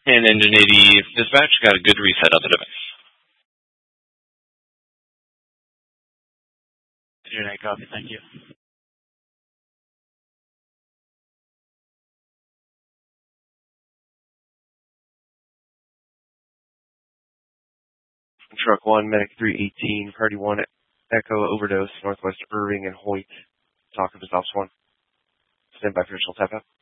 And Engine 80 dispatch got a good reset of the device. Engine 8 copy, thank you. Truck 1, Medic 318, Priority 1, Echo Overdose, Northwest Irving and Hoyt. Talk of the stops 1. Stand by for additional tap out.